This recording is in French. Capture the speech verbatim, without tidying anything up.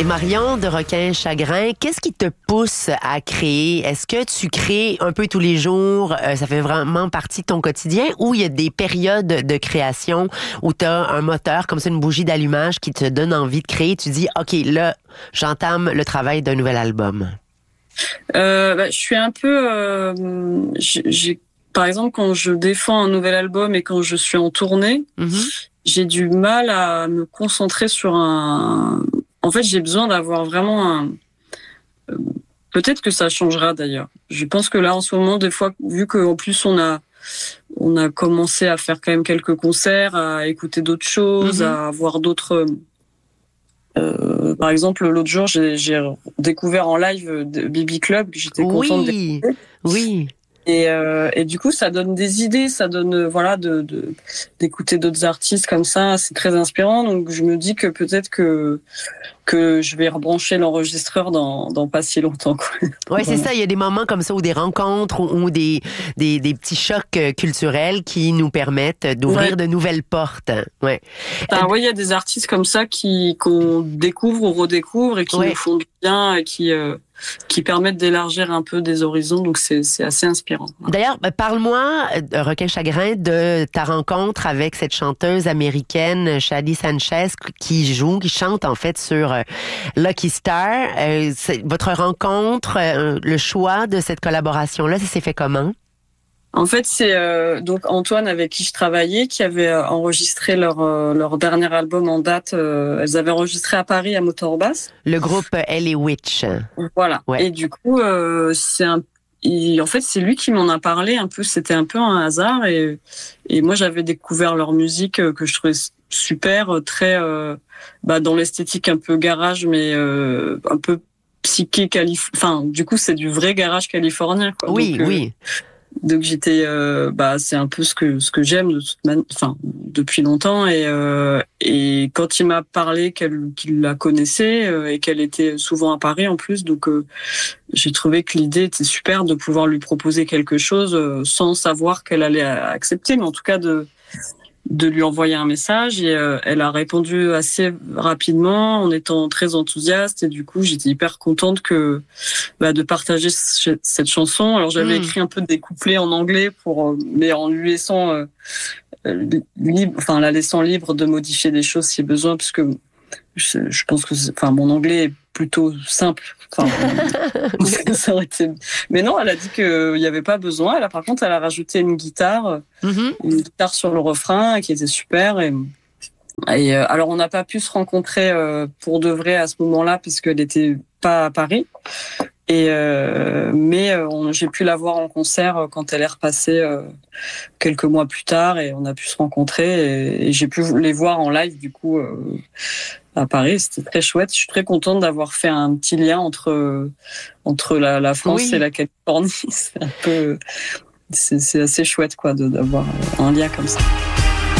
Et Marion de Requin Chagrin, qu'est-ce qui te pousse à créer? Est-ce que tu crées un peu tous les jours, euh, ça fait vraiment partie de ton quotidien, ou il y a des périodes de création où tu as un moteur, comme ça une bougie d'allumage qui te donne envie de créer, tu dis, OK, là, j'entame le travail d'un nouvel album? Euh, bah, je suis un peu... Euh, j'ai, j'ai, par exemple, quand je défends un nouvel album et quand je suis en tournée, mm-hmm. j'ai du mal à me concentrer sur un... En fait, j'ai besoin d'avoir vraiment un... Peut-être que ça changera d'ailleurs. Je pense que là, en ce moment, des fois, vu qu'en plus on a, on a commencé à faire quand même quelques concerts, à écouter d'autres choses, mm-hmm. à voir d'autres... Euh, par exemple, l'autre jour, j'ai, j'ai découvert en live B B Club, que j'étais contente oui, d'écouter. Oui. Et, euh, et du coup, ça donne des idées, ça donne, voilà, de, de, d'écouter d'autres artistes comme ça, c'est très inspirant. Donc, je me dis que peut-être que, que je vais rebrancher l'enregistreur dans, dans pas si longtemps, quoi. Oui, c'est ça. Il y a des moments comme ça, ou des rencontres, ou, ou des, des, des petits chocs culturels qui nous permettent d'ouvrir ouais. de nouvelles portes. Ouais. Ben, euh, ouais, il y a des artistes comme ça qui, qu'on découvre ou redécouvre et qui ouais. nous font du bien et qui, euh, qui permettent d'élargir un peu des horizons, donc c'est, c'est assez inspirant. D'ailleurs, parle-moi, Requin Chagrin, de ta rencontre avec cette chanteuse américaine, Shadi Sanchez, qui joue, qui chante en fait sur Lucky Star. Euh, votre rencontre, euh, le choix de cette collaboration-là, ça s'est fait comment? En fait, c'est euh, donc Antoine avec qui je travaillais qui avait enregistré leur euh, leur dernier album en date. Euh, elles avaient enregistré à Paris à Motorbass. Le groupe L A Witch. Voilà. Ouais. Et du coup, euh, c'est un il, en fait, c'est lui qui m'en a parlé un peu. C'était un peu un hasard et et moi j'avais découvert leur musique que je trouvais super, très euh, bah dans l'esthétique un peu garage, mais euh, un peu psyché calif. Enfin, du coup, c'est du vrai garage californien, quoi. Oui, donc, oui. Euh, Donc j'étais, euh, bah c'est un peu ce que ce que j'aime de toute manière, enfin depuis longtemps et euh, et quand il m'a parlé qu'elle qu'il la connaissait euh, et qu'elle était souvent à Paris en plus, donc euh, j'ai trouvé que l'idée était super de pouvoir lui proposer quelque chose euh, sans savoir qu'elle allait accepter, mais en tout cas de de lui envoyer un message et euh, elle a répondu assez rapidement en étant très enthousiaste et du coup j'étais hyper contente que bah, de partager c- cette chanson. Alors j'avais mmh. écrit un peu des couplets en anglais pour euh, mais en lui laissant euh, libre, enfin la laissant libre de modifier des choses si besoin parce que je, je pense que enfin mon anglais est plutôt simple. Enfin, ça aurait été... Mais non, elle a dit qu'il n'y avait pas besoin. Elle a, par contre, elle a rajouté une guitare, mm-hmm. une guitare sur le refrain qui était super. Et, et euh, alors, on n'a pas pu se rencontrer euh, pour de vrai à ce moment-là puisqu'elle n'était pas à Paris. Et euh, mais euh, on, j'ai pu la voir en concert quand elle est repassée euh, quelques mois plus tard et on a pu se rencontrer et, et j'ai pu les voir en live du coup euh, à Paris. C'était très chouette. Je suis très contente d'avoir fait un petit lien entre entre la, la France oui. et la Californie. C'est un peu c'est, c'est assez chouette quoi de, d'avoir un lien comme ça.